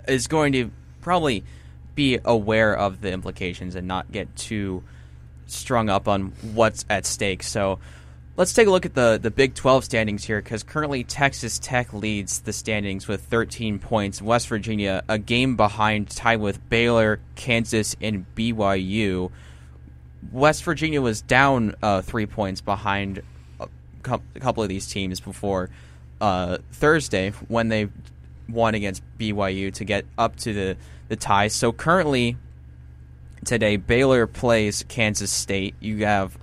is going to probably be aware of the implications and not get too strung up on what's at stake. So let's take a look at the Big 12 standings here, because currently Texas Tech leads the standings with 13 points. West Virginia, a game behind, tied with Baylor, Kansas, and BYU. West Virginia was down 3 points behind a couple of these teams before Thursday when they won against BYU to get up to the tie. So currently today, Baylor plays Kansas State. You have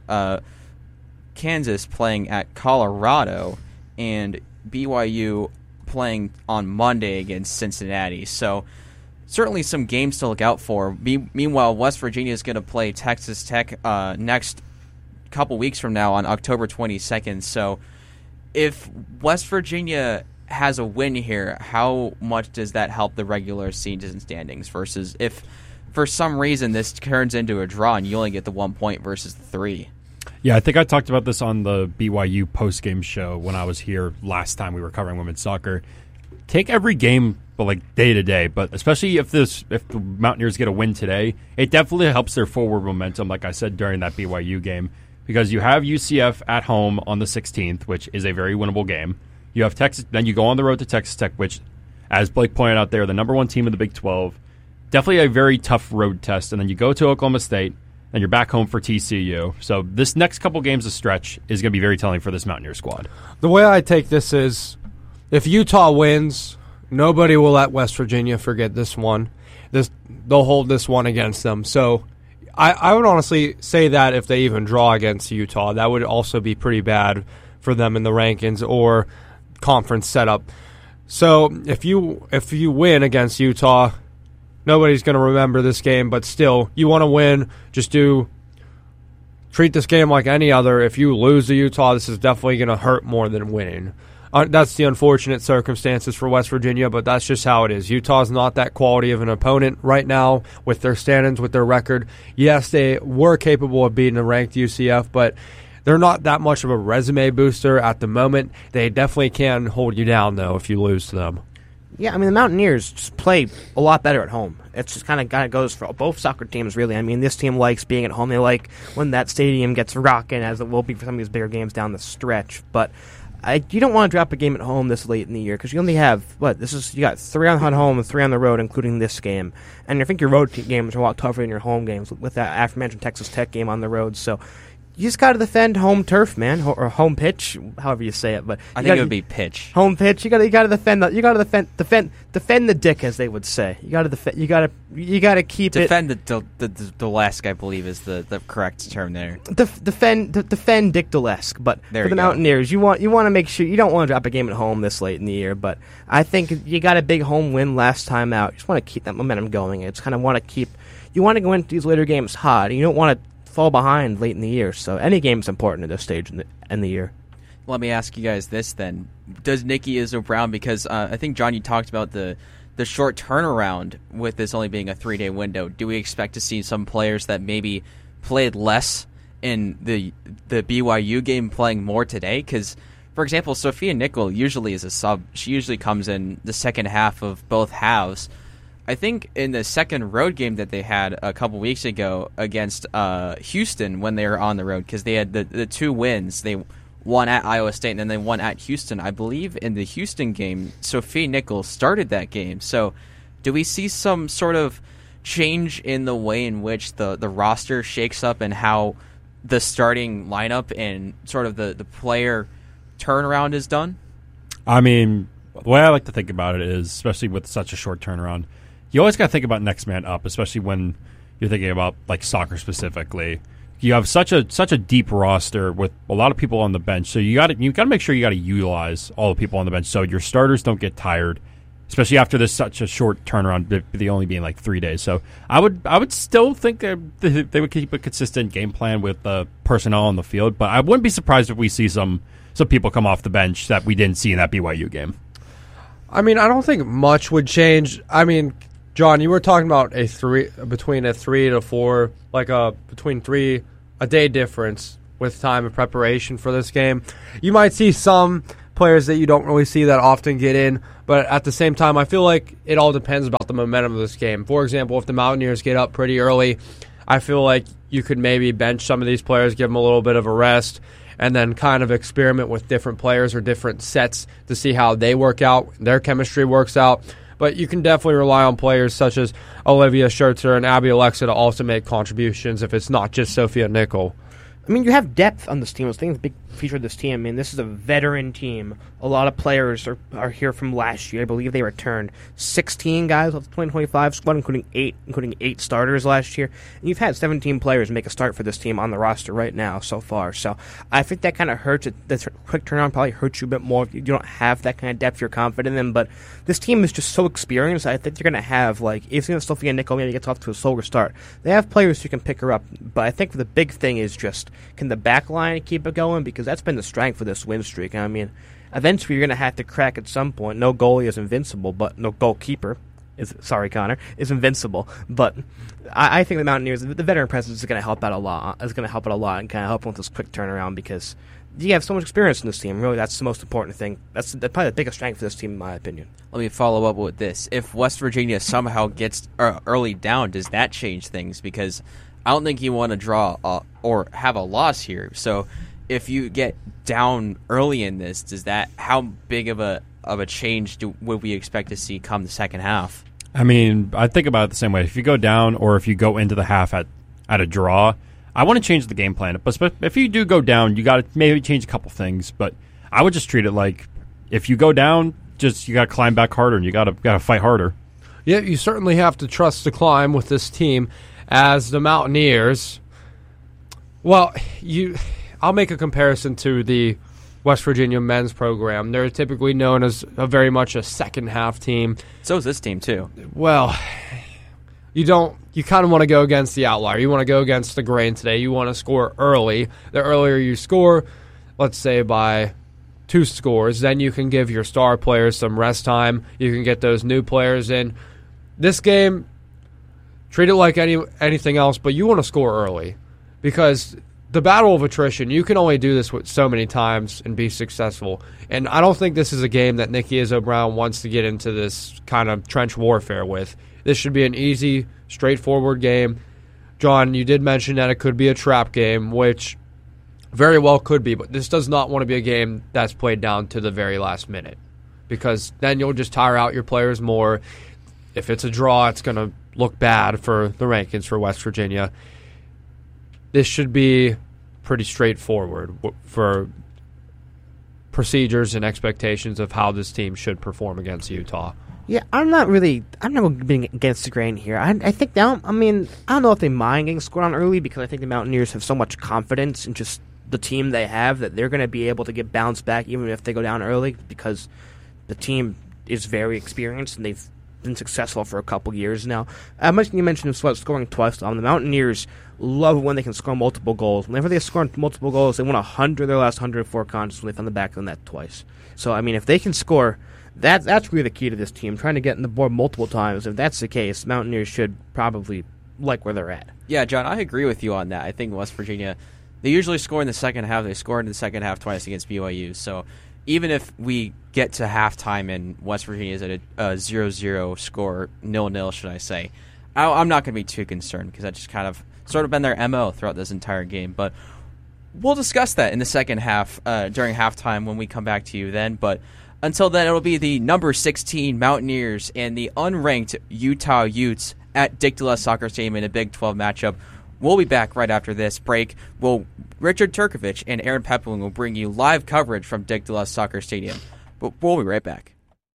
Kansas playing at Colorado, and BYU playing on Monday against Cincinnati. So certainly some games to look out for. Meanwhile, West Virginia is going to play Texas Tech next couple weeks from now on October 22nd. So if West Virginia has a win here, how much does that help the regular season standings versus if for some reason this turns into a draw and you only get the 1 point versus the 3? Yeah, I think I talked about this on the BYU postgame show when I was here last time we were covering women's soccer. Take every game, but like day to day. But especially if the Mountaineers get a win today, it definitely helps their forward momentum. Like I said during that BYU game, because you have UCF at home on the 16th, which is a very winnable game. You have Texas, then you go on the road to Texas Tech, which, as Blake pointed out, they're the number 1 team in the Big 12. Definitely a very tough road test, and then you go to Oklahoma State. And you're back home for TCU. So this next couple games of stretch is going to be very telling for this Mountaineer squad. The way I take this is, if Utah wins, nobody will let West Virginia forget this one. They'll hold this one against them. So I would honestly say that if they even draw against Utah, that would also be pretty bad for them in the rankings or conference setup. So if you win against Utah, nobody's going to remember this game, but still, you want to win. Just treat this game like any other. If you lose to Utah, this is definitely going to hurt more than winning. That's the unfortunate circumstances for West Virginia, but that's just how it is. Utah's not that quality of an opponent right now with their standings, with their record. Yes, they were capable of beating a ranked UCF, but they're not that much of a resume booster at the moment. They definitely can hold you down, though, if you lose to them. Yeah, I mean, the Mountaineers just play a lot better at home. It's just kind of goes for both soccer teams, really. I mean, this team likes being at home. They like when that stadium gets rocking, as it will be for some of these bigger games down the stretch. But you don't want to drop a game at home this late in the year, because you only have, you got 3 on home and 3 on the road, including this game. And I think your road games are a lot tougher than your home games with that aforementioned Texas Tech game on the road. So you just got to defend home turf, man, or home pitch, however you say it. But I think it would be pitch. Home pitch. You got to defend the dick, as they would say. You got to defend. You got to keep defend it. Defend the Dulesque, I believe, is the correct term there. Defend Dick Dulesque. But there for the Mountaineers, you want to make sure you don't want to drop a game at home this late in the year. But I think you got a big home win last time out. You just want to keep that momentum going. It's kind of you want to go into these later games hot. You don't want to fall behind late in the year, so any game is important at this stage in the year. Let me ask you guys this then: does Nikki Izzo Brown? Because I think John, you talked about the short turnaround with this only being a 3-day window. Do we expect to see some players that maybe played less in the BYU game playing more today? Because, for example, Sophia Nickel usually is a sub. She usually comes in the second half of both halves. I think in the second road game that they had a couple weeks ago against Houston when they were on the road, because they had the 2 wins. They won at Iowa State and then they won at Houston. I believe in the Houston game, Sophia Nickel started that game. So do we see some sort of change in the way in which the roster shakes up and how the starting lineup and sort of the player turnaround is done? I mean, the way I like to think about it is, especially with such a short turnaround, you always got to think about next man up, especially when you're thinking about like soccer specifically. You have such a deep roster with a lot of people on the bench, so you got to make sure you got to utilize all the people on the bench so your starters don't get tired, especially after this such a short turnaround, the only being like 3 days. So I would still think that they would keep a consistent game plan with the personnel on the field, but I wouldn't be surprised if we see some people come off the bench that we didn't see in that BYU game. I mean, I don't think much would change. I mean, John, you were talking about between a 3 to 4, between 3 a day difference with time of preparation for this game. You might see some players that you don't really see that often get in. But at the same time, I feel like it all depends about the momentum of this game. For example, if the Mountaineers get up pretty early, I feel like you could maybe bench some of these players, give them a little bit of a rest, and then kind of experiment with different players or different sets to see how they work out, their chemistry works out. But you can definitely rely on players such as Olivia Schertzer and Abby Alexa to also make contributions if it's not just Sophia Nickel. I mean, you have depth on this team. I think the big feature of this team, I mean, this is a veteran team. A lot of players are here from last year. I believe they returned 16 guys off the 2025 squad, including eight starters last year. And you've had 17 players make a start for this team on the roster right now so far. So I think that kind of hurts. This quick turnaround probably hurts you a bit more if you don't have that kind of depth you're confident in. But this team is just so experienced. I think they're going to have, like, if Sophia Nickel maybe gets off to a slower start, they have players who can pick her up. But I think the big thing is just, can the back line keep it going? Because that's been the strength of this win streak. I mean, eventually you're going to have to crack at some point. No goalie is invincible, but no goalkeeper is invincible. But I think the Mountaineers, the veteran presence is going to help out a lot. And kind of help them with this quick turnaround because you have so much experience in this team. Really, that's the most important thing. That's probably the biggest strength for this team, in my opinion. Let me follow up with this. If West Virginia somehow gets early down, does that change things? Because I don't think you want to draw or have a loss here. So if you get down early in this, how big of a change would we expect to see come the second half? I mean, I think about it the same way. If you go down or if you go into the half at a draw, I want to change the game plan. But if you do go down, you got to maybe change a couple things. But I would just treat it like if you go down, you got to climb back harder and you got to fight harder. Yeah, you certainly have to trust the climb with this team. As the Mountaineers, well, I'll make a comparison to the West Virginia men's program. They're typically known as very much a second-half team. So is this team, too. Well, you kind of want to go against the outlier. You want to go against the grain today. You want to score early. The earlier you score, let's say by 2 scores, then you can give your star players some rest time. You can get those new players in. This game, treat it like anything else, but you want to score early because the battle of attrition, you can only do this so many times and be successful. And I don't think this is a game that Nikki Izzo Brown wants to get into this kind of trench warfare with. This should be an easy, straightforward game. John, you did mention that it could be a trap game, which very well could be, but this does not want to be a game that's played down to the very last minute because then you'll just tire out your players more. If it's a draw, it's going to look bad for the rankings for West Virginia. This should be pretty straightforward for procedures and expectations of how this team should perform against Utah. Yeah, I'm not being against the grain here. I think now, I don't know if they mind getting scored on early because I think the Mountaineers have so much confidence in just the team they have that they're going to be able to get bounced back even if they go down early because the team is very experienced and they've been successful for a couple years now. You mentioned scoring twice. The Mountaineers love when they can score multiple goals. Whenever they score multiple goals, they won 100 their last 104 contests when they found the back of the net twice. So, if they can score, that's really the key to this team, trying to get in the board multiple times. If that's the case, Mountaineers should probably like where they're at. Yeah, John, I agree with you on that. I think West Virginia, they usually score in the second half. They scored in the second half twice against BYU. So even if we get to halftime and West Virginia is at a 0-0 score, 0-0, should I say, I'm not going to be too concerned because that's just kind of sort of been their MO throughout this entire game. But we'll discuss that in the second half during halftime when we come back to you then. But until then, it'll be the number 16 Mountaineers and the unranked Utah Utes at Dick Duluth Soccer Stadium in a Big 12 matchup. We'll be back right after this break. Richard Turkovich and Aaron Pepperling will bring you live coverage from Dick Duluth Soccer Stadium. But we'll be right back.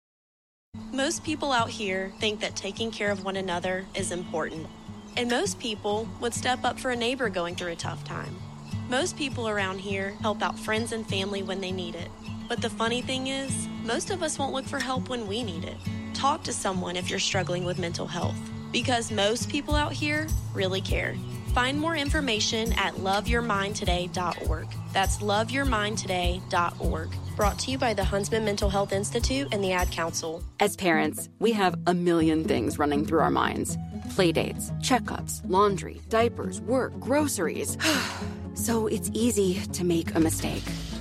Most people out here think that taking care of one another is important. And most people would step up for a neighbor going through a tough time. Most people around here help out friends and family when they need it. But the funny thing is, most of us won't look for help when we need it. Talk to someone if you're struggling with mental health, because most people out here really care. Find more information at loveyourmindtoday.org. That's loveyourmindtoday.org. Brought to you by the Huntsman Mental Health Institute and the Ad Council. As parents, we have a million things running through our minds. Playdates, checkups, laundry, diapers, work, groceries. So it's easy to make a mistake.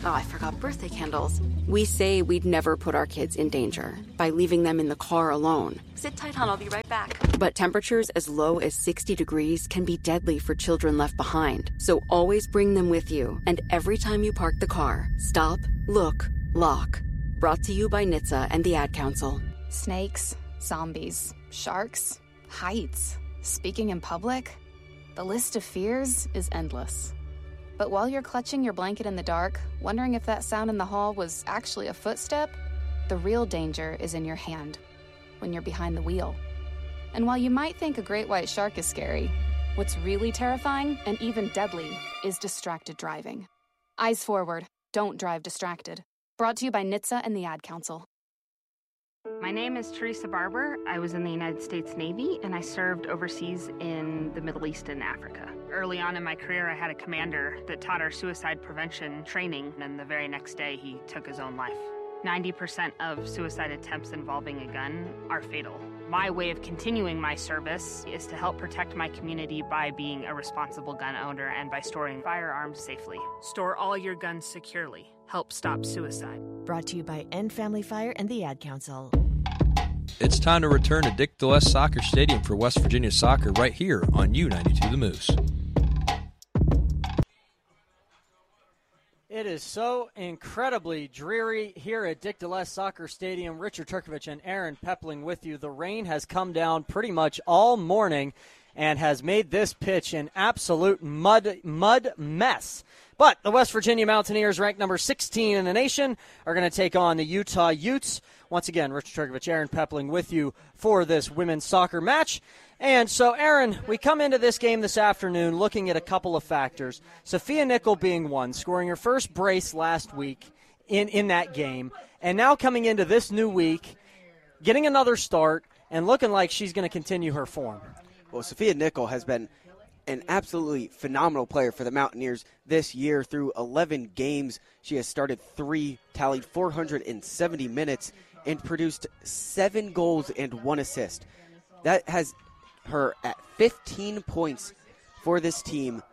Oh, I forgot birthday candles. We say we'd never put our kids in danger by leaving them in the car alone. Sit tight, hon, I'll be right back. But temperatures as low as 60 degrees can be deadly for children left behind. So always bring them with you. And every time you park the car, stop, look, lock. Brought to you by NHTSA and the Ad Council. Snakes, zombies, sharks, heights. Speaking in public, the list of fears is endless. But while you're clutching your blanket in the dark, wondering if that sound in the hall was actually a footstep, the real danger is in your hand, when you're behind the wheel. And while you might think a great white shark is scary, what's really terrifying and even deadly is distracted driving. Eyes forward, don't drive distracted. Brought to you by NHTSA and the Ad Council. My name is Teresa Barber. I was in the United States Navy, and I served overseas in the Middle East and Africa. Early on in my career, I had a commander that taught our suicide prevention training, and the very next day, he took his own life. 90% of suicide attempts involving a gun are fatal. My way of continuing my service is to help protect my community by being a responsible gun owner and by storing firearms safely. Store all your guns securely. Help stop suicide. Brought to you by End Family Fire and the Ad Council. It's time to return to Dick DeLess Soccer Stadium for West Virginia soccer right here on U92 The Moose. It is so incredibly dreary here at Dick DeLess Soccer Stadium. Richard Turkovich and Aaron Pepling with you. The rain has come down pretty much all morning and has made this pitch an absolute mud mess. But the West Virginia Mountaineers, ranked number 16 in the nation, are going to take on the Utah Utes. Once again, Richard Turkovich, Aaron Pepling with you for this women's soccer match. And so, Aaron, we come into this game this afternoon looking at a couple of factors. Sophia Nickel being one, scoring her first brace last week in that game. And now coming into this new week, getting another start, and looking like she's going to continue her form. Well, Sophia Nickel has been an absolutely phenomenal player for the Mountaineers this year. Through 11 games, she has started 3, tallied 470 minutes, and produced 7 goals and 1 assist. That has her at 15 points for this team,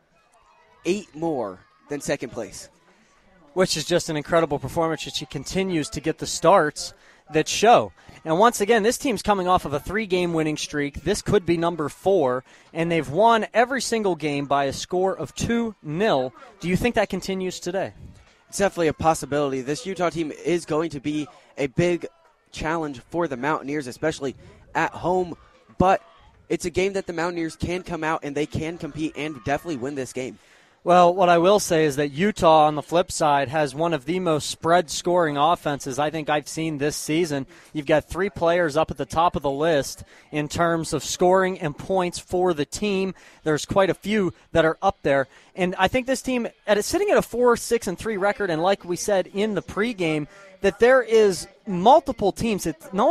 8 more than second place. Which is just an incredible performance that she continues to get the starts that show. And once again, this team's coming off of a 3-game winning streak. This could be number 4, and they've won every single game by a score of 2-0. Do you think that continues today? It's definitely a possibility. This Utah team is going to be a big challenge for the Mountaineers, especially at home, but it's a game that the Mountaineers can come out and they can compete and definitely win this game. Well, what I will say is that Utah, on the flip side, has one of the most spread-scoring offenses I think I've seen this season. You've got 3 players up at the top of the list in terms of scoring and points for the team. There's quite a few that are up there. And I think this team, sitting at a 4-6-3 record, and like we said in the pregame, that there is multiple times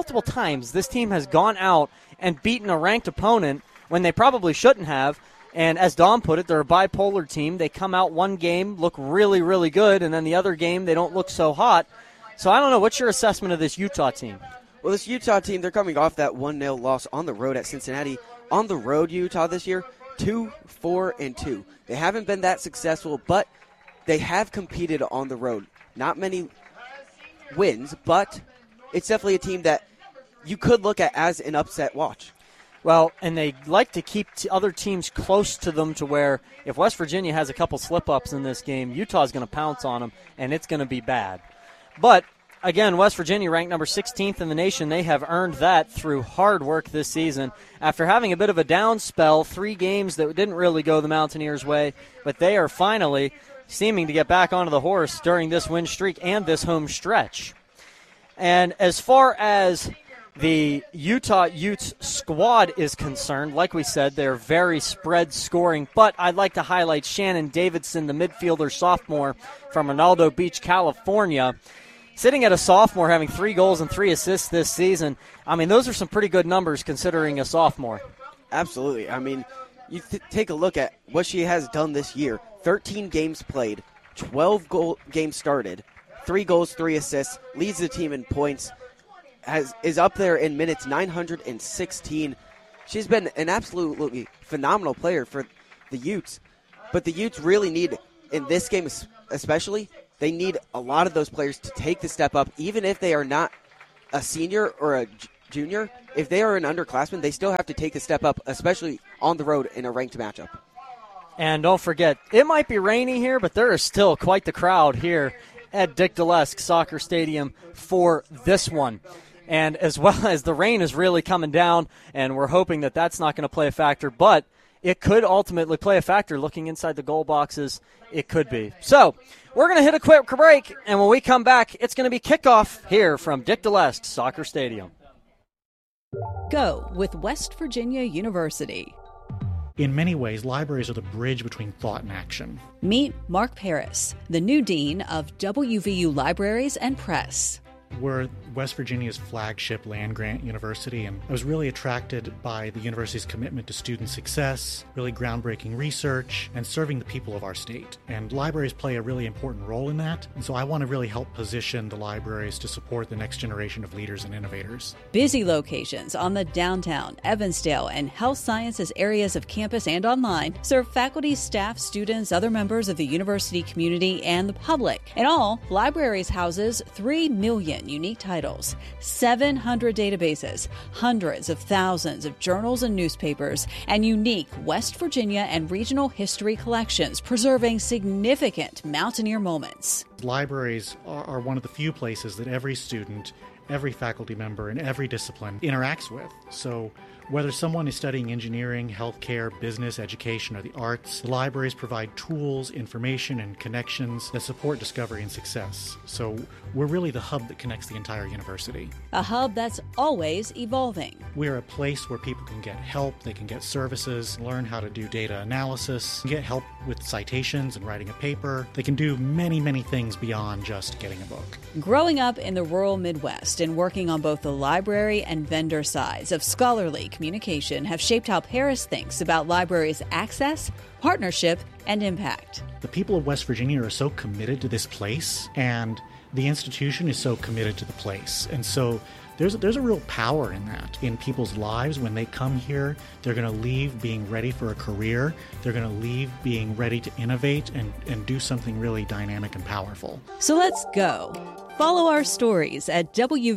this team has gone out and beaten a ranked opponent when they probably shouldn't have. And as Dom put it, they're a bipolar team. They come out one game, look really, really good, and then the other game they don't look so hot. So I don't know. What's your assessment of this Utah team? Well, this Utah team, they're coming off that 1-0 loss on the road at Cincinnati. On the road, Utah this year, 2-4-2. They haven't been that successful, but they have competed on the road. Not many wins, but it's definitely a team that you could look at as an upset watch. Well, and they like to keep other teams close to them to where if West Virginia has a couple slip-ups in this game, Utah's going to pounce on them, and it's going to be bad. But, again, West Virginia ranked number 16th in the nation. They have earned that through hard work this season. After having a bit of a down spell, 3 games that didn't really go the Mountaineers' way, but they are finally seeming to get back onto the horse during this win streak and this home stretch. And as far as the Utah Utes squad is concerned, like we said, they're very spread scoring, but I'd like to highlight Shannon Davidson, the midfielder sophomore from Ronaldo Beach, California. Sitting at a sophomore, having 3 goals and 3 assists this season, I mean, those are some pretty good numbers considering a sophomore. Absolutely. I mean, you take a look at what she has done this year. 13 games played, 12 games started, 3 goals, 3 assists, leads the team in points, is up there in minutes, 916. She's been an absolutely phenomenal player for the Utes. But the Utes really need, in this game especially, they need a lot of those players to take the step up, even if they are not a senior or a junior. If they are an underclassman, they still have to take the step up, especially on the road in a ranked matchup. And don't forget, it might be rainy here, but there is still quite the crowd here at Dick Delesk Soccer Stadium for this one. And as well as the rain is really coming down, and we're hoping that that's not going to play a factor, but it could ultimately play a factor. Looking inside the goal boxes, it could be. So we're going to hit a quick break, and when we come back, it's going to be kickoff here from Dick Delesk Soccer Stadium. Go with West Virginia University. In many ways, libraries are the bridge between thought and action. Meet Mark Paris, the new dean of WVU Libraries and Press. We're West Virginia's flagship land-grant university, and I was really attracted by the university's commitment to student success, really groundbreaking research, and serving the people of our state. And libraries play a really important role in that, and so I want to really help position the libraries to support the next generation of leaders and innovators. Busy locations on the downtown, Evansdale, and health sciences areas of campus and online serve faculty, staff, students, other members of the university community, and the public. In all, Libraries houses 3 million unique titles, 700 databases, hundreds of thousands of journals and newspapers, and unique West Virginia and regional history collections preserving significant Mountaineer moments. Libraries are one of the few places that every student, every faculty member, and every discipline interacts with. So whether someone is studying engineering, healthcare, business, education, or the arts, the libraries provide tools, information, and connections that support discovery and success. So we're really the hub that connects the entire university. A hub that's always evolving. We're a place where people can get help, they can get services, learn how to do data analysis, get help with citations and writing a paper. They can do many, many things beyond just getting a book. Growing up in the rural Midwest and working on both the library and vendor sides of scholarly communication have shaped how Paris thinks about libraries' access, partnership, and impact. The people of West Virginia are so committed to this place, and the institution is so committed to the place. And so there's a real power in that, in people's lives. When they come here, they're going to leave being ready for a career. They're going to leave being ready to innovate and do something really dynamic and powerful. So let's go. Follow our stories at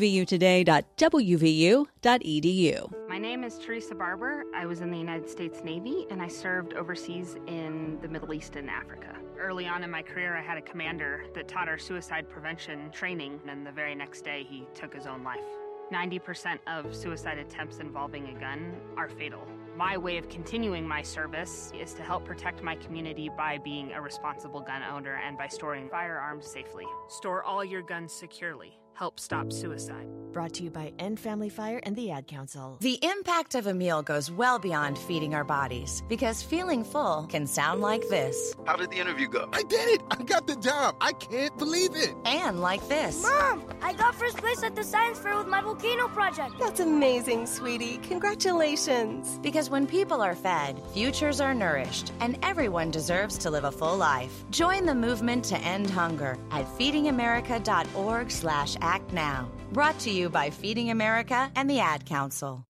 wvutoday.wvu.edu. My name is Teresa Barber. I was in the United States Navy, and I served overseas in the Middle East and Africa. Early on in my career, I had a commander that taught our suicide prevention training, and the very next day, he took his own life. 90% of suicide attempts involving a gun are fatal. My way of continuing my service is to help protect my community by being a responsible gun owner and by storing firearms safely. Store all your guns securely. Help stop suicide. Brought to you by End Family Fire and the Ad Council. The impact of a meal goes well beyond feeding our bodies, because feeling full can sound like this. How did the interview go? I did it! I got the job! I can't believe it! And like this. Mom, I got first place at the science fair with my volcano project. That's amazing, sweetie. Congratulations. Because when people are fed, futures are nourished, and everyone deserves to live a full life. Join the movement to end hunger at feedingamerica.org/ActNow. Brought to you by Feeding America and the Ad Council.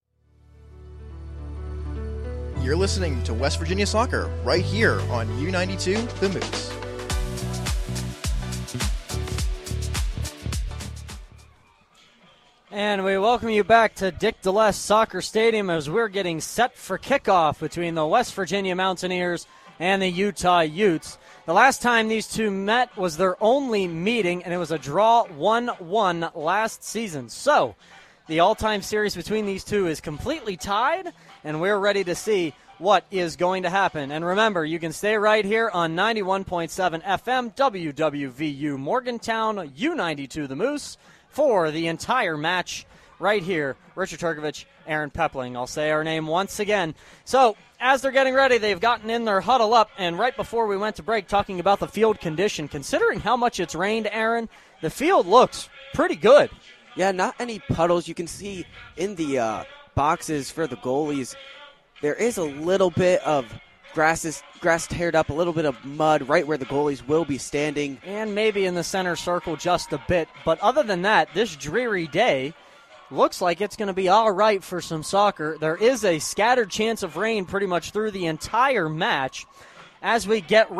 You're listening to West Virginia Soccer right here on U92 The Moose. And we welcome you back to Dick Delesk Soccer Stadium as we're getting set for kickoff between the West Virginia Mountaineers and the Utah Utes. The last time these two met was their only meeting, and it was a draw 1-1 last season. So the all-time series between these two is completely tied, and we're ready to see what is going to happen. And remember, you can stay right here on 91.7 FM WWVU Morgantown, U92 The Moose, for the entire match right here. Richard Turkovich, Aaron Pepling. I'll say our name once again. So as they're getting ready, they've gotten in their huddle up, and right before we went to break, talking about the field condition, considering how much it's rained, Aaron, the field looks pretty good. Yeah, not any puddles. You can see in the boxes for the goalies, there is a little bit of grass teared up, a little bit of mud right where the goalies will be standing. And maybe in the center circle just a bit. But other than that, this dreary day looks like it's going to be all right for some soccer. There is a scattered chance of rain pretty much through the entire match as we get ready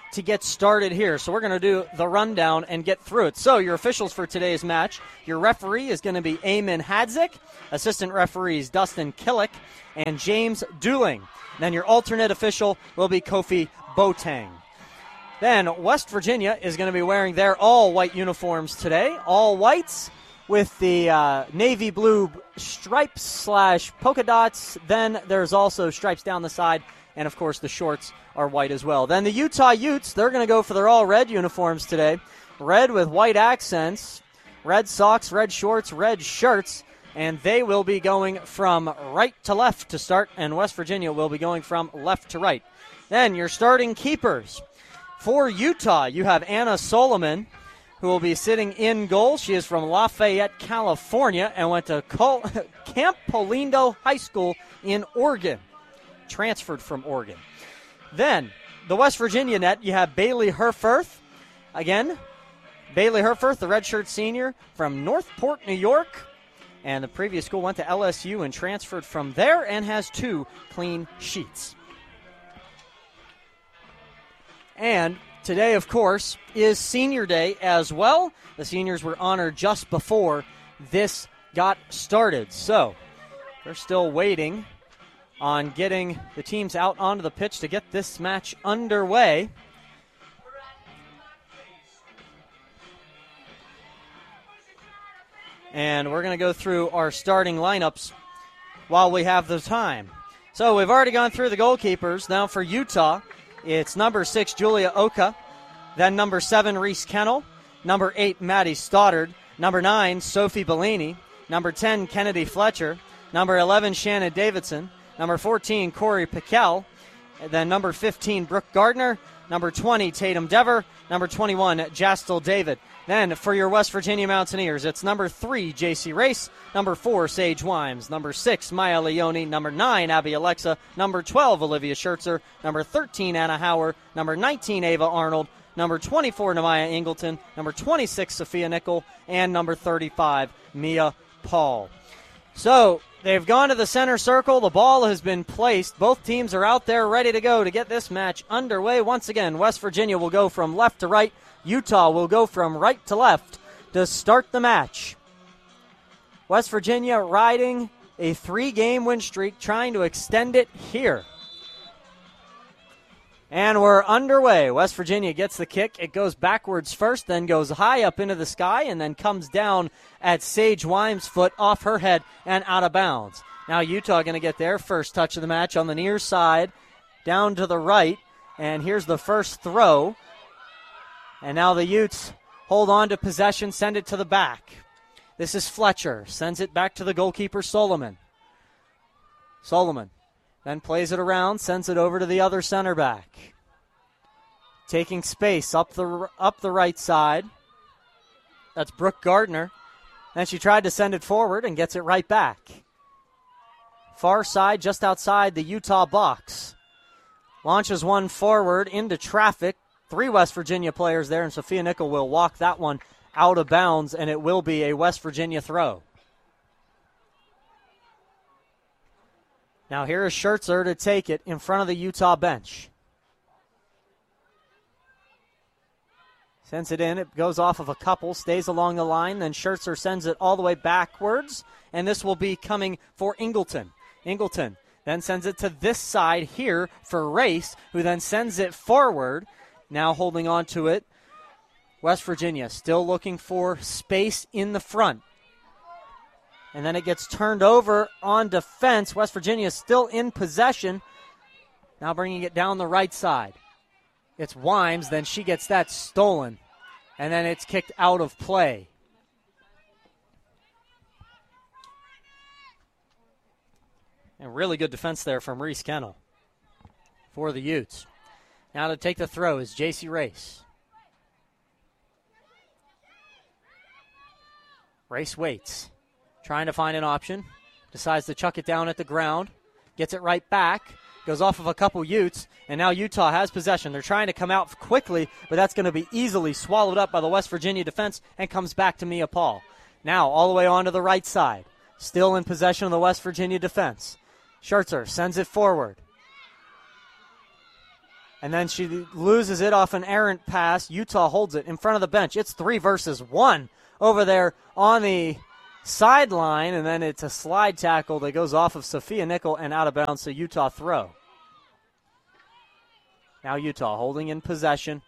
to get started here. So we're going to do the rundown and get through it. So your officials for today's match, your referee is going to be Eamon Hadzik, assistant referees Dustin Killick and James Dooling. Then your alternate official will be Kofi Boateng. Then West Virginia is going to be wearing their all-white uniforms today, all whites with the navy blue stripes / polka dots. Then there's also stripes down the side, and of course the shorts are white as well. Then the Utah Utes, they're going to go for their all-red uniforms today, red with white accents, red socks, red shorts, red shirts, and they will be going from right to left to start, and West Virginia will be going from left to right. Then your starting keepers. For Utah, you have Anna Solomon, who will be sitting in goal. She is from Lafayette, California, and went to Camp Polindo High School in Oregon. Transferred from Oregon. Then, the West Virginia net, you have Bailey Herfurth. Again, Bailey Herfurth, the redshirt senior from Northport, New York. And the previous school went to LSU and transferred from there and has 2 clean sheets. And today, of course, is Senior Day as well. The seniors were honored just before this got started. So, they're still waiting on getting the teams out onto the pitch to get this match underway. And we're going to go through our starting lineups while we have the time. So we've already gone through the goalkeepers. Now for Utah, it's number 6, Julia Oka. Then number 7, Reese Kennel. Number 8, Maddie Stoddard. Number 9, Sophie Bellini. Number 10, Kennedy Fletcher. Number 11, Shannon Davidson. Number 14, Corey Piquel. And then number 15, Brooke Gardner. Number 20, Tatum Dever. Number 21, Jastel David. Then for your West Virginia Mountaineers, it's number 3, J.C. Race. Number 4, Sage Wimes. Number 6, Maya Leone. Number 9, Abby Alexa. Number 12, Olivia Schertzer. Number 13, Anna Hauer. Number 19, Ava Arnold. Number 24, Namaya Ingleton. Number 26, Sophia Nickel. And number 35, Mia Paul. So they've gone to the center circle. The ball has been placed. Both teams are out there ready to go to get this match underway. Once again, West Virginia will go from left to right. Utah will go from right to left to start the match. West Virginia riding a 3-game win streak, trying to extend it here. And we're underway. West Virginia gets the kick. It goes backwards first, then goes high up into the sky, and then comes down at Sage Wimes' foot, off her head, and out of bounds. Now Utah going to get their first touch of the match on the near side, down to the right, and here's the first throw. And now the Utes hold on to possession, send it to the back. This is Fletcher, sends it back to the goalkeeper, Solomon. Solomon then plays it around, sends it over to the other center back. Taking space up the right side. That's Brooke Gardner. Then she tried to send it forward and gets it right back. Far side, just outside the Utah box. Launches one forward into traffic. 3 West Virginia players there, and Sophia Nickel will walk that one out of bounds, and it will be a West Virginia throw. Now here is Schertzer to take it in front of the Utah bench. Sends it in. It goes off of a couple, stays along the line. Then Schertzer sends it all the way backwards, and this will be coming for Ingleton. Ingleton then sends it to this side here for Race, who then sends it forward. Now holding on to it, West Virginia still looking for space in the front. And then it gets turned over on defense. West Virginia is still in possession. Now bringing it down the right side. It's Wimes, then she gets that stolen. And then it's kicked out of play. And really good defense there from Reese Kennel for the Utes. Now to take the throw is J.C. Race. Race waits. Trying to find an option. Decides to chuck it down at the ground. Gets it right back. Goes off of a couple Utes. And now Utah has possession. They're trying to come out quickly, but that's going to be easily swallowed up by the West Virginia defense and comes back to Mia Paul. Now all the way onto the right side. Still in possession of the West Virginia defense. Schertzer sends it forward. And then she loses it off an errant pass. Utah holds it in front of the bench. It's 3 versus 1 over there on the sideline, and then it's a slide tackle that goes off of Sophia Nickel and out of bounds, so Utah throw. Now Utah holding in possession.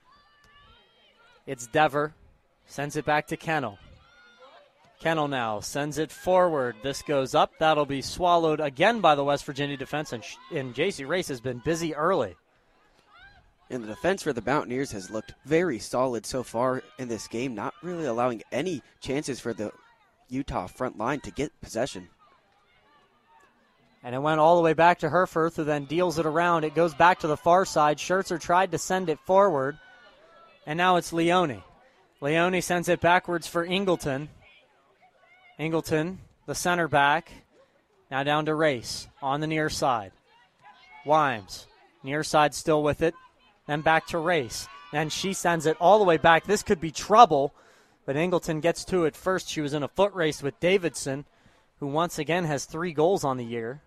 It's Dever. Sends it back to Kennel. Kennel now sends it forward. This goes up. That'll be swallowed again by the West Virginia defense, and J.C. Race has been busy early. And the defense for the Mountaineers has looked very solid so far in this game, not really allowing any chances for the Utah front line to get possession. And it went all the way back to Herfurth, who then deals it around. It goes back to the far side. Schertzer tried to send it forward, and now it's Leone. Leone sends it backwards for Ingleton. Ingleton, the center back, now down to Race on the near side. Wimes, near side still with it, then back to Race. And she sends it all the way back. This could be trouble, but Ingleton gets to it first. She was in a foot race with Davidson, who once again has 3 goals on the year.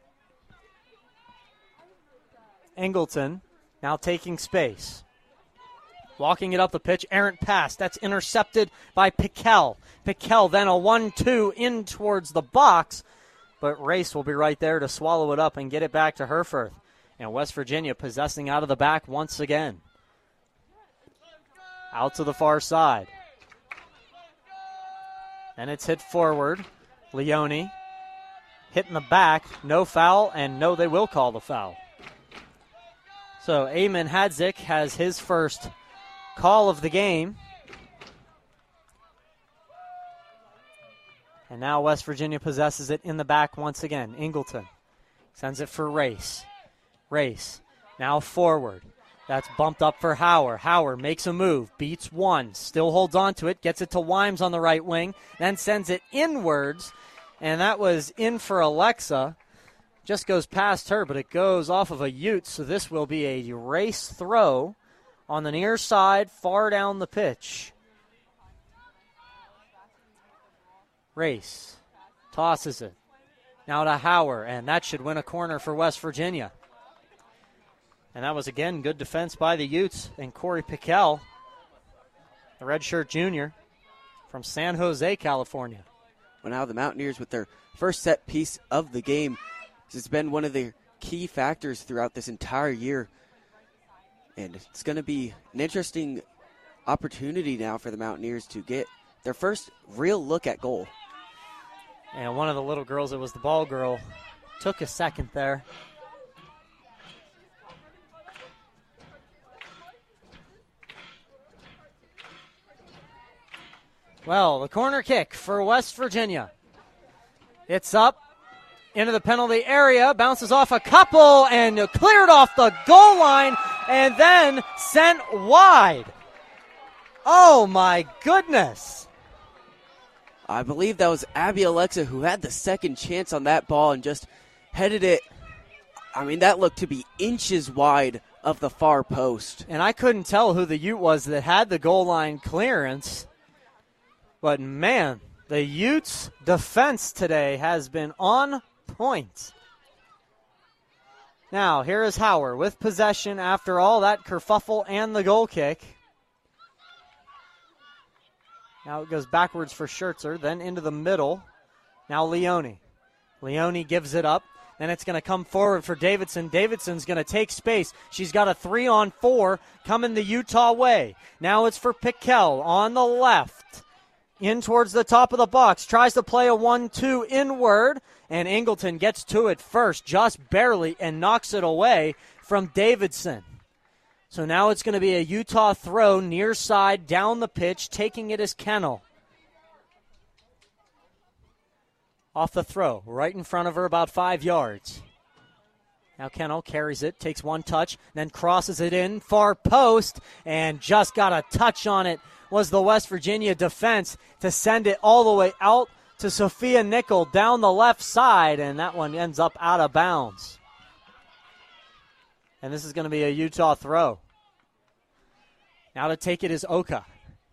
Ingleton now taking space. Walking it up the pitch, errant pass. That's intercepted by Piquel. Piquel then a 1-2 in towards the box, but Race will be right there to swallow it up and get it back to Herfurth. And West Virginia possessing out of the back once again. Out to the far side. And it's hit forward. Leone hit in the back. No foul, and no, they will call the foul. So Eamon Hadzik has his first call of the game. And now West Virginia possesses it in the back once again. Ingleton sends it for Race. Race now forward. That's bumped up for Hauer. Hauer makes a move, beats one, still holds on to it, gets it to Wimes on the right wing, then sends it inwards, and that was in for Alexa. Just goes past her, but it goes off of a Ute, so this will be a Race throw on the near side, far down the pitch. Race tosses it. Now to Hauer, and that should win a corner for West Virginia. And that was, again, good defense by the Utes. And Corey Piquel, the redshirt junior from San Jose, California. Well, now the Mountaineers with their first set piece of the game. This has been one of the key factors throughout this entire year. And it's going to be an interesting opportunity now for the Mountaineers to get their first real look at goal. And one of the little girls, it was the ball girl, took a second there. Well, the corner kick for West Virginia. It's up into the penalty area, bounces off a couple, and cleared off the goal line, and then sent wide. Oh, my goodness. I believe that was Abby Alexa who had the second chance on that ball and just headed it. I mean, that looked to be inches wide of the far post. And I couldn't tell who the Ute was that had the goal line clearance. But, man, the Utes' defense today has been on point. Now, here is Hauer with possession after all that kerfuffle and the goal kick. Now it goes backwards for Schertzer, then into the middle. Now Leone. Leone gives it up. Then it's going to come forward for Davidson. Davidson's going to take space. She's got a 3-on-4 coming the Utah way. Now it's for Piquel on the left. In towards the top of the box. Tries to play a 1-2 inward. And Ingleton gets to it first, just barely, and knocks it away from Davidson. So now it's going to be a Utah throw near side down the pitch. Taking it is Kennel. Off the throw, right in front of her, about 5 yards. Now Kennel carries it, takes one touch, then crosses it in, far post, and just got a touch on it was the West Virginia defense to send it all the way out to Sophia Nickel down the left side, and that one ends up out of bounds. And this is going to be a Utah throw. Now to take it is Oka.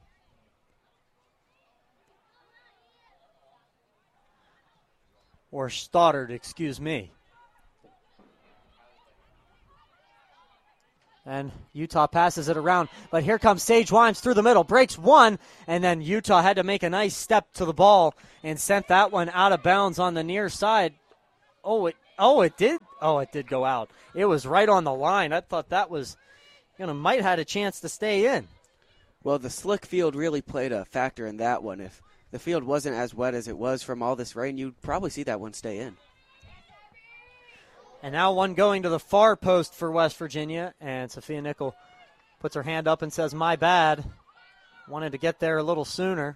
Or Stoddard, excuse me. And Utah passes it around. But here comes Sage Wimes through the middle. Breaks one. And then Utah had to make a nice step to the ball and sent that one out of bounds on the near side. It did go out. It was right on the line. I thought that was might had a chance to stay in. Well, the slick field really played a factor in that one. If the field wasn't as wet as it was from all this rain, you'd probably see that one stay in. And now one going to the far post for West Virginia, and Sophia Nickel puts her hand up and says, my bad. Wanted to get there a little sooner.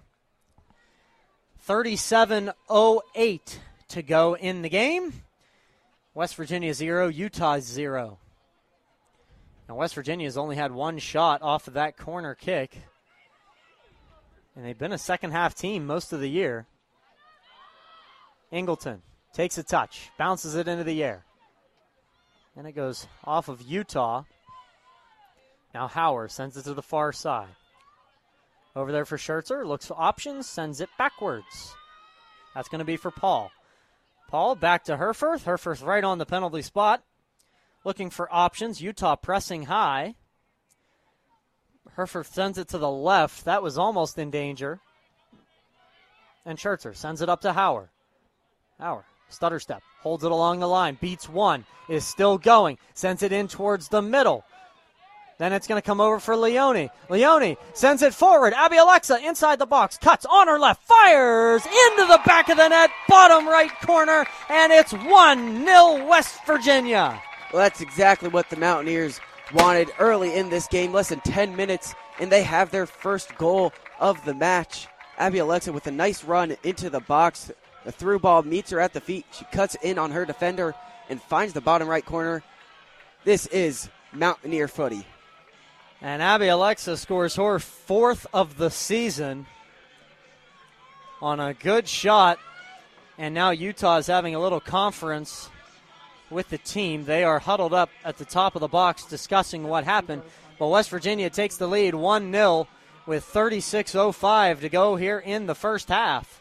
37:08 to go in the game. West Virginia 0, Utah 0. Now West Virginia's only had one shot off of that corner kick. And they've been a second-half team most of the year. Ingleton takes a touch, bounces it into the air. And it goes off of Utah. Now Hauer sends it to the far side. Over there for Schertzer, looks for options, sends it backwards. That's going to be for Paul. Paul back to Herfurth. Herfurth right on the penalty spot. Looking for options. Utah pressing high. Herfurth sends it to the left. That was almost in danger. And Schertzer sends it up to Hauer. Hauer, stutter step, holds it along the line, beats one, is still going, sends it in towards the middle. Then it's going to come over for Leone. Leone sends it forward. Abby Alexa inside the box, cuts on her left, fires into the back of the net, bottom right corner, and it's 1-0 West Virginia. Well, that's exactly what the Mountaineers wanted early in this game, less than 10 minutes, and they have their first goal of the match. Abby Alexa with a nice run into the box. The through ball meets her at the feet. She cuts in on her defender and finds the bottom right corner. This is Mountaineer footy. And Abby Alexa scores her fourth of the season on a good shot. And now Utah is having a little conference with the team. They are huddled up at the top of the box discussing what happened. But West Virginia takes the lead 1-0 with 36:05 to go here in the first half.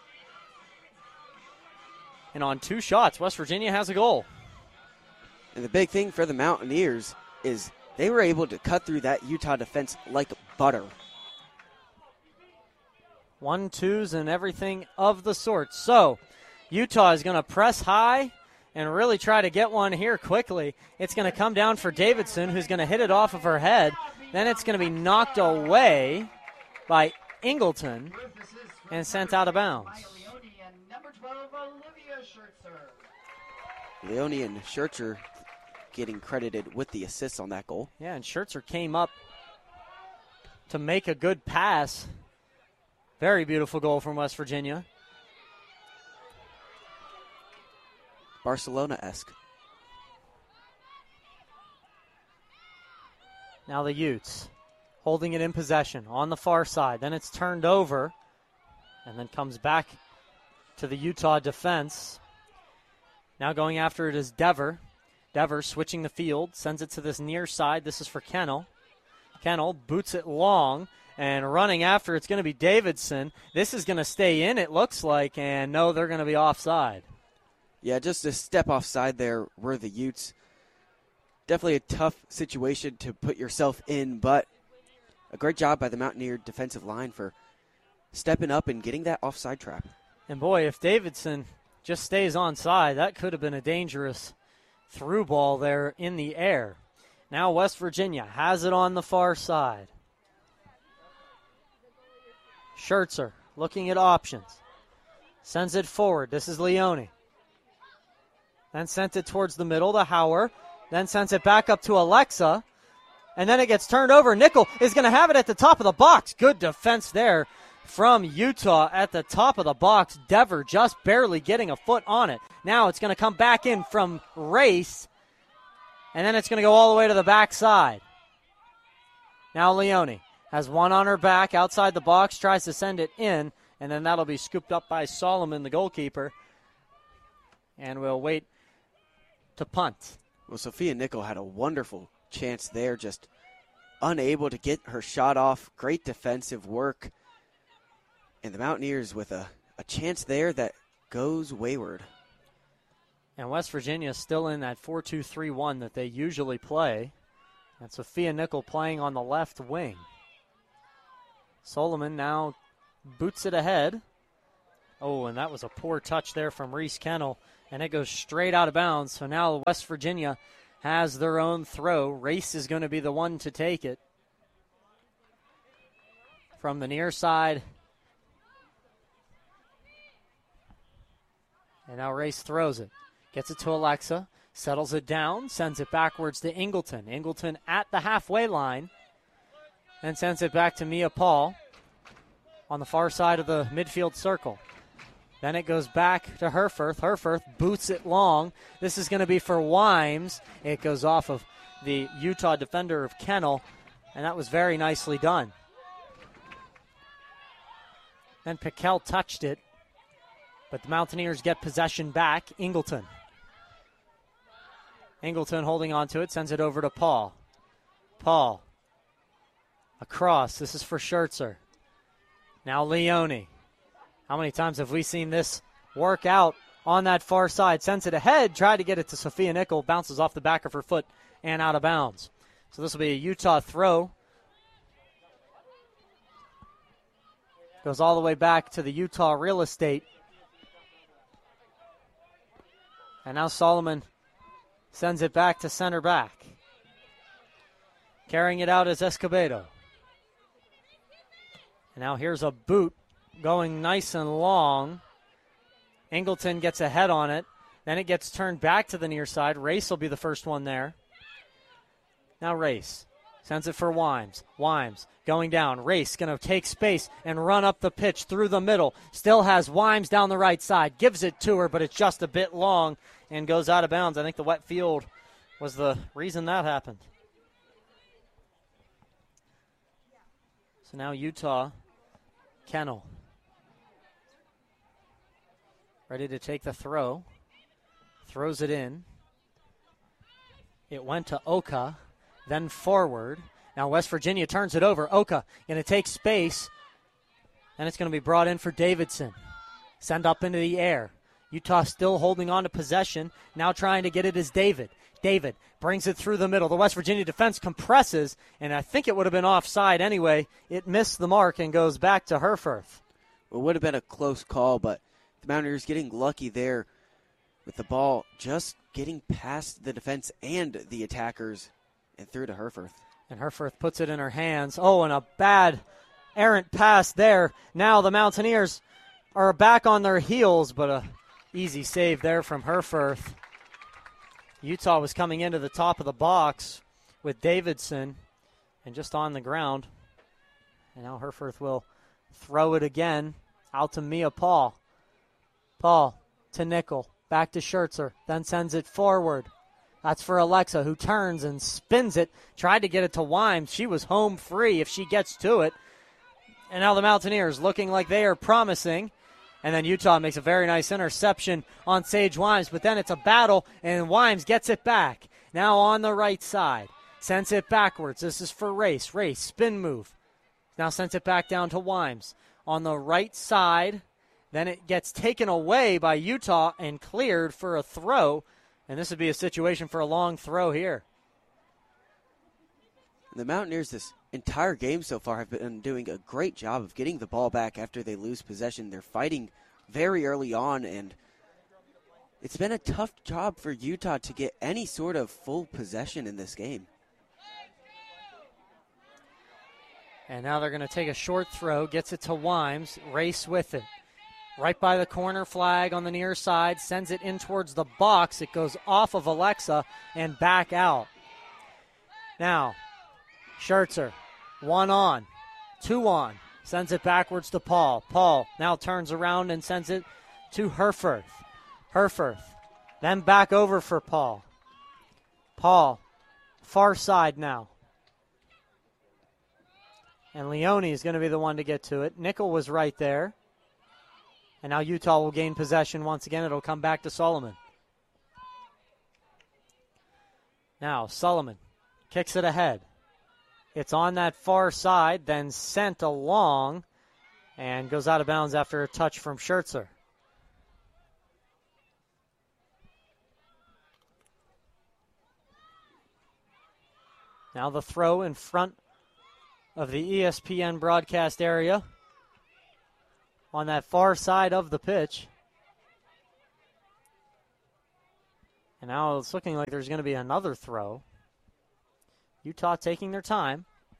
And on two shots, West Virginia has a goal. And the big thing for the Mountaineers is they were able to cut through that Utah defense like butter. 1-2s and everything of the sort. So Utah is going to press high and really try to get one here quickly. It's going to come down for Davidson, who's going to hit it off of her head. Then it's going to be knocked away by Ingleton and sent out of bounds. Leone and Schertzer getting credited with the assists on that goal. Yeah, and Schertzer came up to make a good pass. Very beautiful goal from West Virginia. Barcelona-esque. Now the Utes holding it in possession on the far side. Then it's turned over and then comes back to the Utah defense. Now going after it is Dever. Dever switching the field, sends it to this near side. This is for Kennel. Kennel boots it long, and running after it's going to be Davidson. This is going to stay in, it looks like, and no, they're going to be offside. Yeah, just a step offside there were the Utes. Definitely a tough situation to put yourself in, but a great job by the Mountaineer defensive line for stepping up and getting that offside trap. And boy, if Davidson just stays onside, that could have been a dangerous through ball there in the air. Now West Virginia has it on the far side. Schertzer looking at options. Sends it forward. This is Leone. Then sent it towards the middle to Hauer. Then sends it back up to Alexa. And then it gets turned over. Nickel is going to have it at the top of the box. Good defense there from Utah at the top of the box. Dever just barely getting a foot on it. Now it's going to come back in from Race. And then it's going to go all the way to the backside. Now Leone has one on her back outside the box, tries to send it in, and then that'll be scooped up by Solomon, the goalkeeper. And we'll wait to punt. Well, Sophia Nickel had a wonderful chance there, just unable to get her shot off. Great defensive work. And the Mountaineers with a chance there that goes wayward. And West Virginia is still in that 4-2-3-1 that they usually play. And Sophia Nickel playing on the left wing. Solomon now boots it ahead. Oh, and that was a poor touch there from Reese Kennel, and it goes straight out of bounds. So now West Virginia has their own throw. Race is going to be the one to take it. From the near side. And now Race throws it. Gets it to Alexa. Settles it down. Sends it backwards to Ingleton. Ingleton at the halfway line. And sends it back to Mia Paul on the far side of the midfield circle. Then it goes back to Herforth. Herforth boots it long. This is going to be for Wimes. It goes off of the Utah defender of Kennel, and that was very nicely done. Then Piquel touched it, but the Mountaineers get possession back. Ingleton holding on to it, sends it over to Paul. Paul across. This is for Schertzer. Now Leone. How many times have we seen this work out on that far side? Sends it ahead, tried to get it to Sophia Nickel, bounces off the back of her foot and out of bounds. So this will be a Utah throw. Goes all the way back to the Utah real estate. And now Solomon sends it back to center back. Carrying it out is Escobedo. And now here's a boot going nice and long. Ingleton gets ahead on it. Then it gets turned back to the near side. Race will be the first one there. Now Race sends it for Wimes. Wimes going down. Race going to take space and run up the pitch through the middle. Still has Wimes down the right side. Gives it to her, but it's just a bit long and goes out of bounds. I think the wet field was the reason that happened. So now Utah, Kennel. Ready to take the throw. Throws it in. It went to Oka, then forward. Now West Virginia turns it over. Oka going to take space, and it's going to be brought in for Davidson. Send up into the air. Utah still holding on to possession. Now trying to get it is David. David brings it through the middle. The West Virginia defense compresses, and I think it would have been offside anyway. It missed the mark and goes back to Herforth. Well, it would have been a close call, but the Mountaineers getting lucky there with the ball just getting past the defense and the attackers and through to Herforth. And Herforth puts it in her hands. Oh, and a bad errant pass there. Now the Mountaineers are back on their heels, but a easy save there from Herforth. Utah was coming into the top of the box with Davidson and just on the ground. And now Herforth will throw it again out to Mia Paul. Paul to Nickel, back to Schertzer, then sends it forward. That's for Alexa, who turns and spins it. Tried to get it to Wimes. She was home free if she gets to it. And now the Mountaineers looking like they are promising. And then Utah makes a very nice interception on Sage Wimes. But then it's a battle, and Wimes gets it back. Now on the right side. Sends it backwards. This is for Race. Race, spin move. Now sends it back down to Wimes. On the right side. Then it gets taken away by Utah and cleared for a throw. And this would be a situation for a long throw here. The Mountaineers this entire game so far have been doing a great job of getting the ball back after they lose possession. They're fighting very early on, and it's been a tough job for Utah to get any sort of full possession in this game. And now they're going to take a short throw, gets it to Wimes, Race with it. Right by the corner flag on the near side, sends it in towards the box. It goes off of Alexa and back out. Now, Schertzer, 1 on, 2 on, sends it backwards to Paul. Paul now turns around and sends it to Herforth. Herforth, then back over for Paul. Paul, far side now. And Leone is going to be the one to get to it. Nickel was right there. And now Utah will gain possession once again. It'll come back to Solomon. Now Solomon kicks it ahead. It's on that far side, then sent along, and goes out of bounds after a touch from Schertzer. Now the throw in front of the ESPN broadcast area on that far side of the pitch. And now it's looking like there's going to be another throw. Utah taking their time.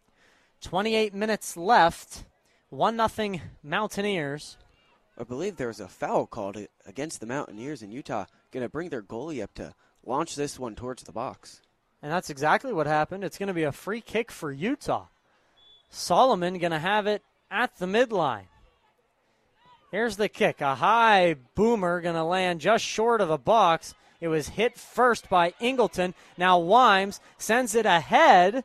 28 minutes left. 1-0 Mountaineers. I believe there was a foul called against the Mountaineers, and Utah going to bring their goalie up to launch this one towards the box. And that's exactly what happened. It's going to be a free kick for Utah. Solomon going to have it at the midline. Here's the kick. A high boomer going to land just short of the box. It was hit first by Ingleton. Now Wimes sends it ahead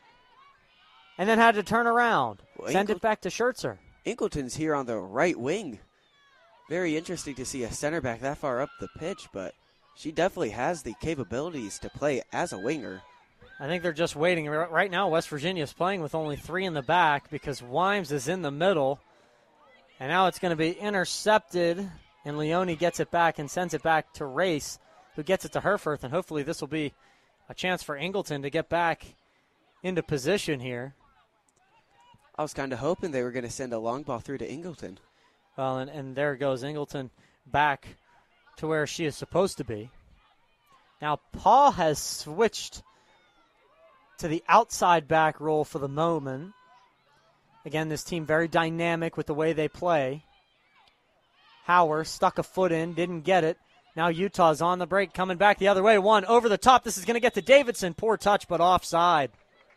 and then had to turn around. Send it back to Schertzer. Ingleton's here on the right wing. Very interesting to see a center back that far up the pitch, but she definitely has the capabilities to play as a winger. I think they're just waiting. Right now, West Virginia is playing with only 3 in the back because Wimes is in the middle. And now it's going to be intercepted, and Leone gets it back and sends it back to Race, who gets it to Herforth, and hopefully this will be a chance for Ingleton to get back into position here. I was kind of hoping they were going to send a long ball through to Ingleton. Well, and there goes Ingleton back to where she is supposed to be. Now, Paul has switched to the outside back role for the moment. Again, this team very dynamic with the way they play. Hauer stuck a foot in, didn't get it. Now Utah's on the break, coming back the other way. One over the top. This is going to get to Davidson. Poor touch, but offside.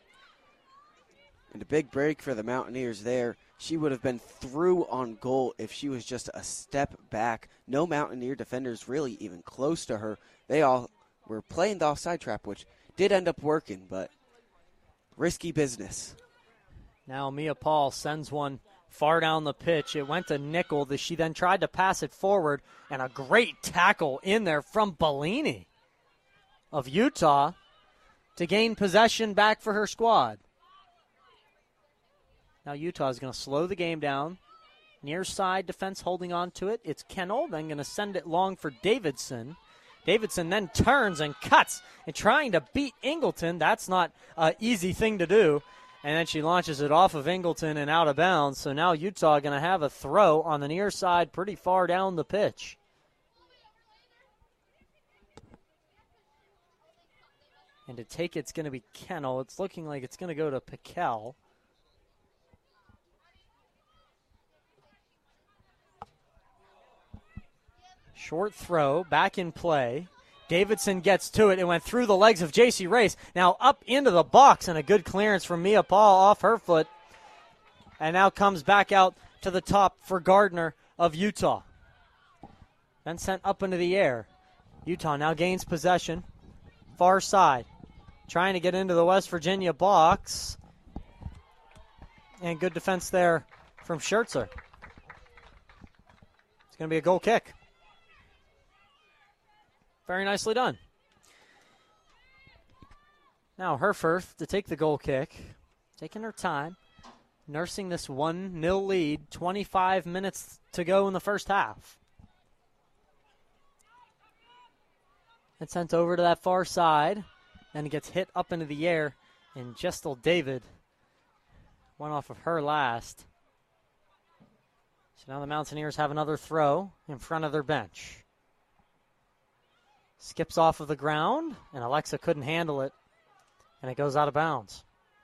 And a big break for the Mountaineers there. She would have been through on goal if she was just a step back. No Mountaineer defenders really even close to her. They all were playing the offside trap, which did end up working, but risky business. Now Mia Paul sends one far down the pitch. It went to Nickel. She then tried to pass it forward, and a great tackle in there from Bellini of Utah to gain possession back for her squad. Now Utah is going to slow the game down. Near side defense holding on to it. It's Kennel, then going to send it long for Davidson. Davidson then turns and cuts and trying to beat Ingleton. That's not an easy thing to do. And then she launches it off of Ingleton and out of bounds. So now Utah going to have a throw on the near side pretty far down the pitch. And to take it's going to be Kennel. It's looking like it's going to go to Piquel. Short throw, back in play. Davidson gets to it. It went through the legs of J.C. Race. Now up into the box, and a good clearance from Mia Paul off her foot. And now comes back out to the top for Gardner of Utah. Then sent up into the air. Utah now gains possession. Far side. Trying to get into the West Virginia box. And good defense there from Schertzer. It's going to be a goal kick. Very nicely done. Now Herforth to take the goal kick. Taking her time. Nursing this 1-0 lead. 25 minutes to go in the first half. And sent over to that far side. Then it gets hit up into the air. And Gestel David went off of her last. So now the Mountaineers have another throw in front of their bench. Skips off of the ground, and Alexa couldn't handle it, and it goes out of bounds.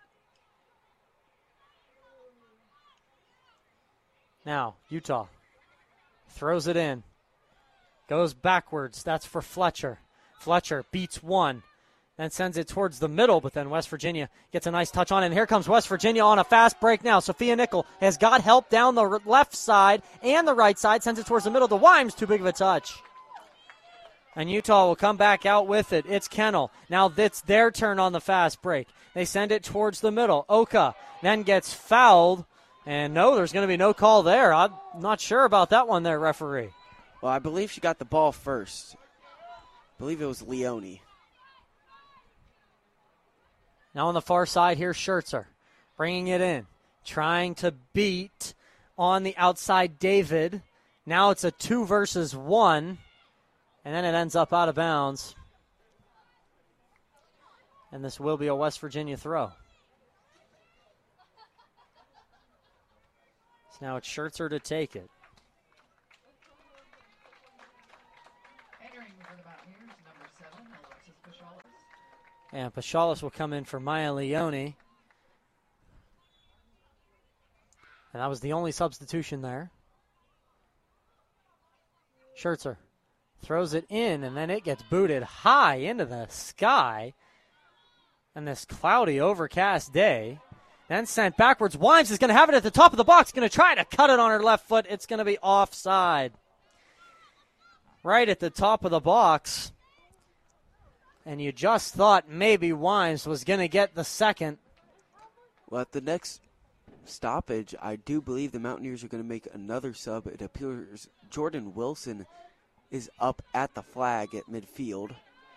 Now, Utah throws it in, goes backwards. That's for Fletcher. Fletcher beats one, then sends it towards the middle, but then West Virginia gets a nice touch on it, and here comes West Virginia on a fast break now. Sophia Nickel has got help down the left side and the right side, sends it towards the middle to Wimes, too big of a touch. And Utah will come back out with it. It's Kennel. Now it's their turn on the fast break. They send it towards the middle. Oka then gets fouled. And no, there's going to be no call there. I'm not sure about that one there, referee. Well, I believe she got the ball first. I believe it was Leone. Now on the far side, here's Schertzer. Bringing it in. Trying to beat on the outside David. Now it's a 2 versus 1. And then it ends up out of bounds. And this will be a West Virginia throw. So now it's Schertzer to take it. And Pachalis will come in for Maya Leone. And that was the only substitution there. Schertzer throws it in, and then it gets booted high into the sky. And this cloudy, overcast day. Then sent backwards. Wimes is going to have it at the top of the box. Going to try to cut it on her left foot. It's going to be offside. Right at the top of the box. And you just thought maybe Wimes was going to get the second. Well, at the next stoppage, I do believe the Mountaineers are going to make another sub. It appears Jordan Wilson is up at the flag at midfield.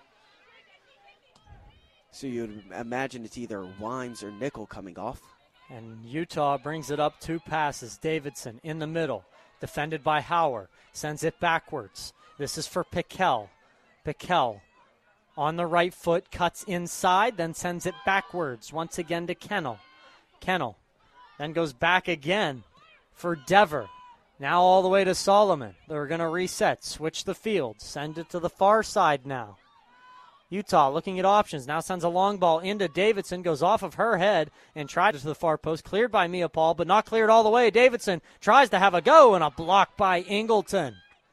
So you'd imagine it's either Wimes or Nickel coming off. And Utah brings it up 2 passes. Davidson in the middle, defended by Hauer. Sends it backwards. This is for Piquel. Piquel on the right foot, cuts inside, then sends it backwards. Once again to Kennel. Kennel then goes back again for Dever. Now all the way to Solomon. They're going to reset, switch the field, send it to the far side now. Utah looking at options. Now sends a long ball into Davidson. Goes off of her head and tries it to the far post. Cleared by Mia Paul, but not cleared all the way. Davidson tries to have a go, and a block by Ingleton.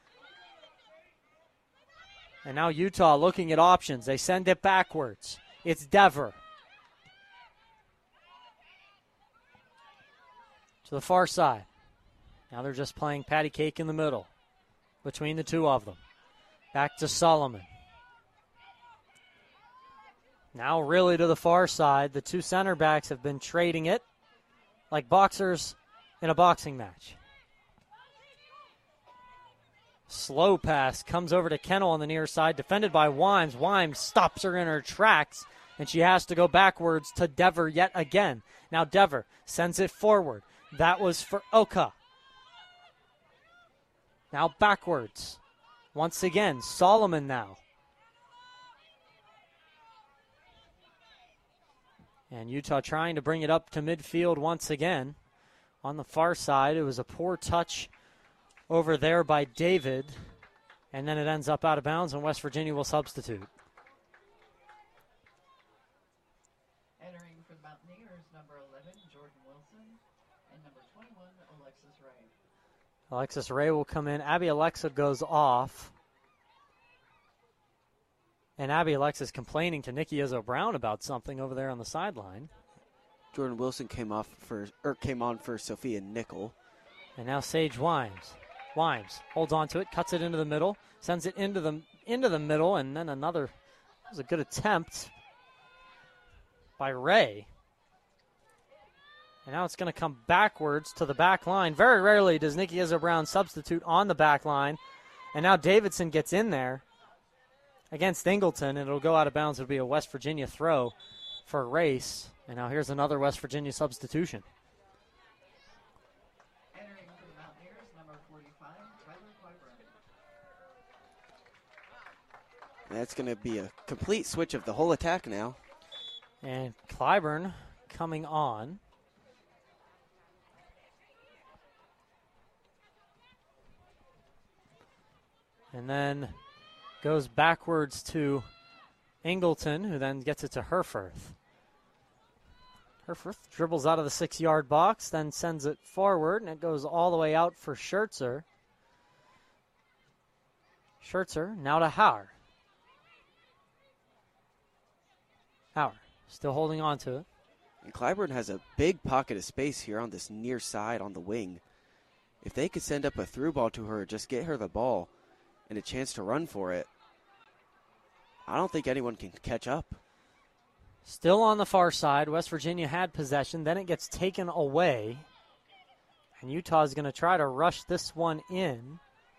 And now Utah looking at options. They send it backwards. It's Dever. To the far side. Now they're just playing patty cake in the middle between the two of them. Back to Solomon. Now really to the far side. The two center backs have been trading it like boxers in a boxing match. Slow pass comes over to Kennel on the near side, defended by Wimes. Wimes stops her in her tracks, and she has to go backwards to Dever yet again. Now Dever sends it forward. That was for Oka. Now backwards. Once again, Solomon now. And Utah trying to bring it up to midfield once again. On the far side, it was a poor touch over there by David. And then it ends up out of bounds, and West Virginia will substitute. Entering for the Mountaineers, number 11, Jordan Wilson, and number 21, Alexis Ray. Alexis Ray will come in. Abby Alexa goes off. And Abby Alexis complaining to Nikki Izzo-Brown about something over there on the sideline. Jordan Wilson came on for Sophia Nickel. And now Sage Wimes. Wimes holds on to it, cuts it into the middle, sends it into the middle, and then another. That was a good attempt by Ray. And now it's going to come backwards to the back line. Very rarely does Nikki Izzo-Brown substitute on the back line. And now Davidson gets in there against Ingleton, and it'll go out of bounds. It'll be a West Virginia throw for a race. And now here's another West Virginia substitution. Entering for the Mountaineers, number 45, Tyler Clyburn. That's going to be a complete switch of the whole attack now. And Clyburn coming on. And then goes backwards to Ingleton, who then gets it to Herfurth. Herfurth dribbles out of the 6-yard box, then sends it forward, and it goes all the way out for Schertzer. Schertzer now to Hauer. Hauer still holding on to it. And Clyburn has a big pocket of space here on this near side on the wing. If they could send up a through ball to her, just get her the ball and a chance to run for it, I don't think anyone can catch up. Still on the far side, West Virginia had possession, then it gets taken away. And Utah is going to try to rush this one in.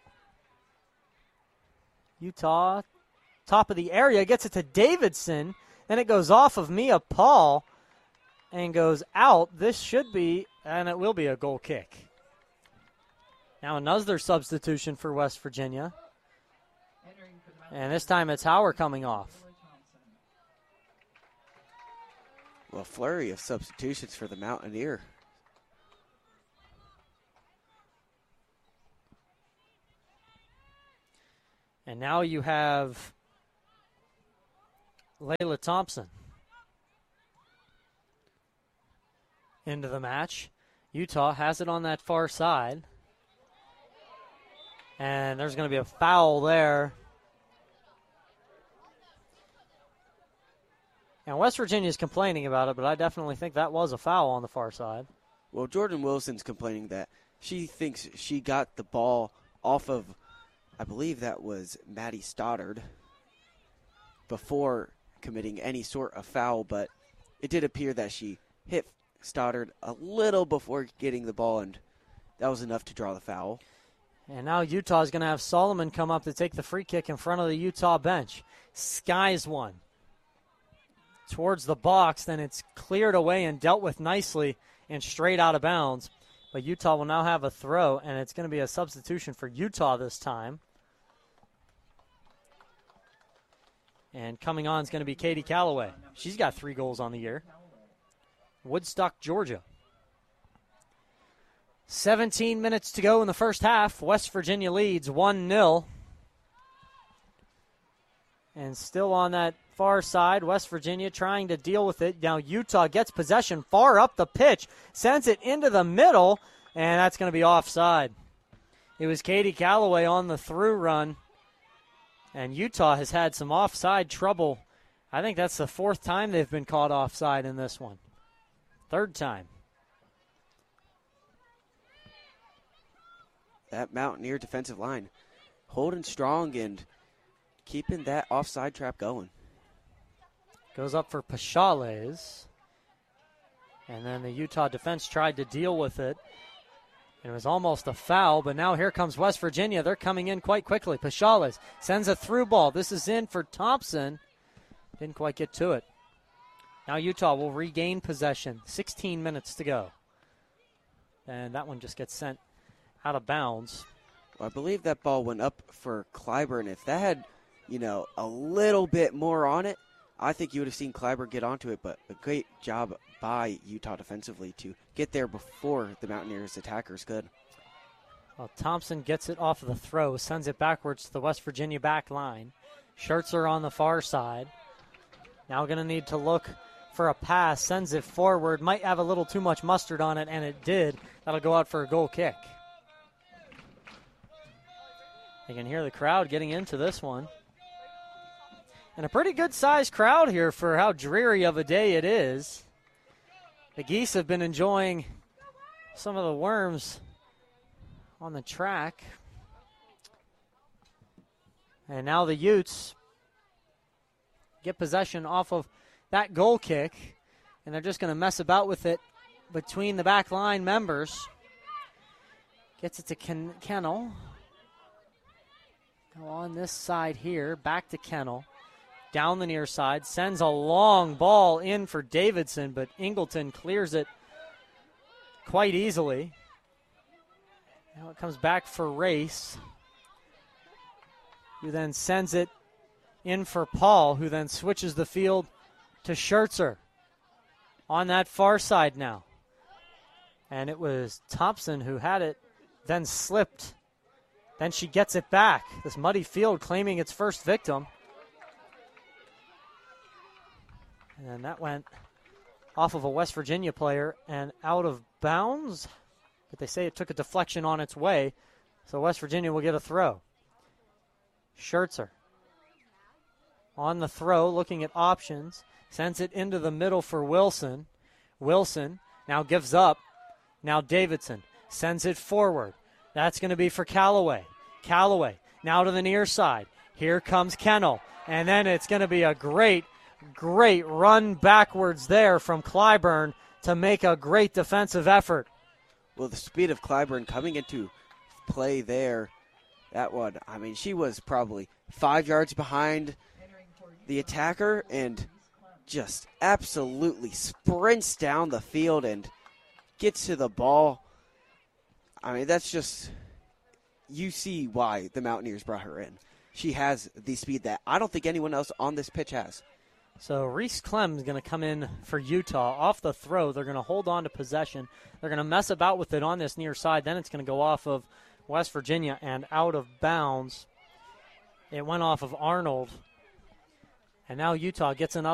Utah, top of the area, gets it to Davidson. Then it goes off of Mia Paul and goes out. This should be, and it will be, a goal kick. Now another substitution for West Virginia. And this time it's Hauer coming off. Well, flurry of substitutions for the Mountaineer. And now you have Layla Thompson into the match. Utah has it on that far side. And there's going to be a foul there. And West Virginia is complaining about it, but I definitely think that was a foul on the far side. Well, Jordan Wilson's complaining that she thinks she got the ball off of, I believe that was Maddie Stoddard, before committing any sort of foul, but it did appear that she hit Stoddard a little before getting the ball, and that was enough to draw the foul. And now Utah is going to have Solomon come up to take the free kick in front of the Utah bench. Skies one towards the box, then it's cleared away and dealt with nicely and straight out of bounds. But Utah will now have a throw, and it's going to be a substitution for Utah this time. And coming on is going to be Katie Calloway. She's got 3 goals on the year. Woodstock, Georgia. 17 minutes to go in the first half. West Virginia leads 1-0. And still on that far side, West Virginia trying to deal with it. Now Utah gets possession far up the pitch, sends it into the middle, and that's going to be offside. It was Katie Calloway on the through run, and Utah has had some offside trouble. I think that's the 4th time they've been caught offside in this one. 3rd time. That Mountaineer defensive line holding strong and keeping that offside trap going. Goes up for Pachales. And then the Utah defense tried to deal with it. It was almost a foul, but now here comes West Virginia. They're coming in quite quickly. Pachales sends a through ball. This is in for Thompson. Didn't quite get to it. Now Utah will regain possession. 16 minutes to go. And that one just gets sent out of bounds. Well, I believe that ball went up for Clyburn. If that had, a little bit more on it, I think you would have seen Clyburn get onto it, but a great job by Utah defensively to get there before the Mountaineers attackers could. Well, Thompson gets it off of the throw, sends it backwards to the West Virginia back line. Schertzer on the far side. Now going to need to look for a pass, sends it forward, might have a little too much mustard on it, and it did. That'll go out for a goal kick. You can hear the crowd getting into this one. And a pretty good-sized crowd here for how dreary of a day it is. The Geese have been enjoying some of the worms on the track. And now the Utes get possession off of that goal kick. And they're just going to mess about with it between the back line members. Gets it to Kennel. Now on this side here, back to Kennel. Down the near side, sends a long ball in for Davidson, but Ingleton clears it quite easily. Now it comes back for Race, who then sends it in for Paul, who then switches the field to Schertzer on that far side now. And it was Thompson who had it, then slipped. Then she gets it back. This muddy field claiming its first victim. And that went off of a West Virginia player and out of bounds. But they say it took a deflection on its way. So West Virginia will get a throw. Schertzer on the throw, looking at options. Sends it into the middle for Wilson. Wilson now gives up. Now Davidson sends it forward. That's going to be for Calloway. Calloway now to the near side. Here comes Kennel. And then it's going to be a great run backwards there from Clyburn to make a great defensive effort. Well, the speed of Clyburn coming into play there, that one, she was probably 5 yards behind the attacker and just absolutely sprints down the field and gets to the ball. That's just, you see why the Mountaineers brought her in. She has the speed that I don't think anyone else on this pitch has. So Reese Clem is going to come in for Utah. Off the throw, they're going to hold on to possession. They're going to mess about with it on this near side. Then it's going to go off of West Virginia and out of bounds. It went off of Arnold. And now Utah gets another.